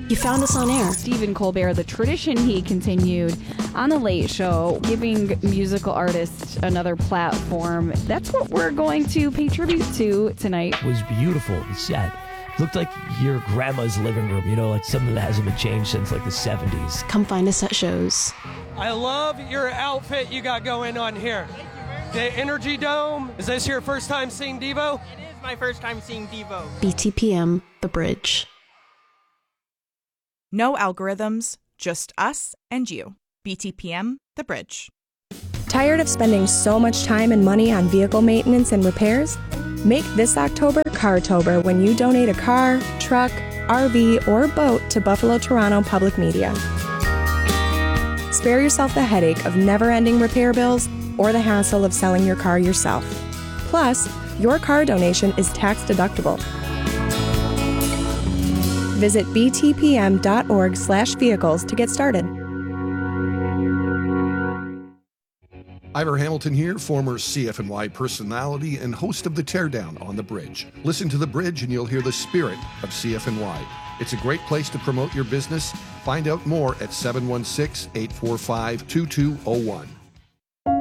You found us on air. Stephen Colbert, the tradition he continued on The Late Show, giving musical artists another platform. That's what we're going to pay tribute to tonight. It was beautiful, the set. Looked like your grandma's living room, like something that hasn't been changed since like the 70s. Come find us at shows. I love your outfit you got going on here. The Energy Dome. Is this your first time seeing Devo? It is my first time seeing Devo. BTPM, The Bridge. No algorithms, just us and you. BTPM, The Bridge. Tired of spending so much time and money on vehicle maintenance and repairs? Make this October Cartober when you donate a car, truck, RV, or boat to Buffalo Toronto Public Media. Spare yourself the headache of never-ending repair bills or the hassle of selling your car yourself. Plus, your car donation is tax deductible. Visit btpm.org/vehicles to get started. Ivor Hamilton here, former CFNY personality and host of The Teardown on The Bridge. Listen to The Bridge and you'll hear the spirit of CFNY. It's a great place to promote your business. Find out more at 716-845-2201.